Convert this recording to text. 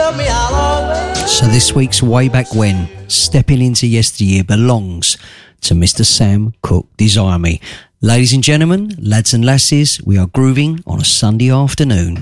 So this week's Way Back When, Stepping Into Yesteryear, belongs to Mr. Sam Cooke, Desire Me. Ladies and gentlemen, lads and lasses, we are grooving on a Sunday afternoon.